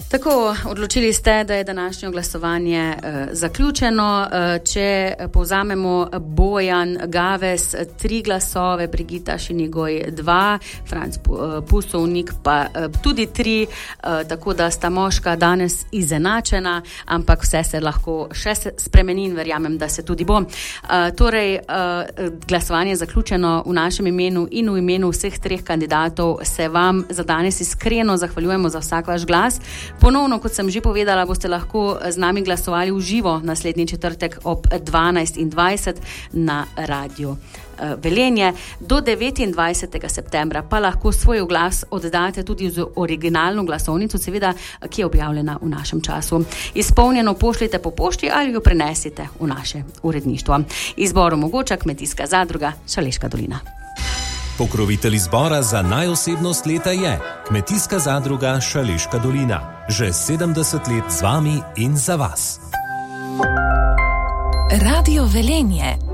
Tako, odločili ste, da je današnje glasovanje zaključeno. Če povzamemo, Bojan Gaves 3 glasove, Brigita Šinigoj 2, Franc Pusovnik pa tudi 3, tako da sta moška danes izenačena, ampak vse se lahko še spremeni in verjamem, da se tudi bo. Torej, glasovanje je zaključeno. V našem imenu in v imenu vseh 3 kandidatov se vam za danes iskreno zahvaljujemo za vsak vaš glas. Ponovno, kot sem že povedala, boste lahko z nami glasovali v živo naslednji četrtek ob 12:20 na Radiu Velenje. Do 29. septembra pa lahko svoj glas oddate tudi z originalno glasovnico, seveda, ki je objavljena v našem času. Izpolnjeno pošljite po pošti ali jo prenesite v naše uredništvo. Izbor omogoča Kmetijska zadruga Šaleška dolina. Pokrovitelj izbora za najosebnost leta je Kmetijska zadruga Šaleška dolina. Že 70 let z vami in za vas. Radio Velenje.